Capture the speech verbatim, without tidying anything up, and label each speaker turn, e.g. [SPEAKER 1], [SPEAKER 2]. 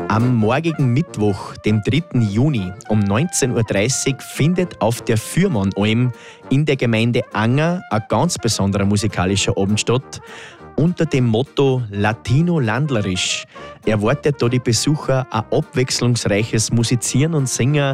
[SPEAKER 1] Am morgigen Mittwoch, dem dritten Juni um neunzehn Uhr dreißig findet auf der Fürmannalm in der Gemeinde Anger ein ganz besonderer musikalischer Abend statt. Unter dem Motto Latino Landlerisch erwartet da die Besucher ein abwechslungsreiches Musizieren und Singen